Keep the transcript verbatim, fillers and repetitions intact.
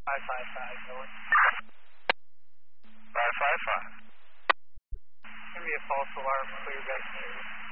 five five five, going. five five five. It's going to be a false alarm, clear back to you.